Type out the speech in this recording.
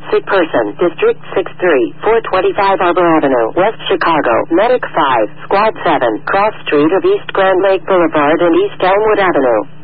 sick person, District 63, 425 Arbor Avenue, West Chicago, Medic 5, Squad 7, Cross Street of East Grand Lake Boulevard and East Elmwood Avenue.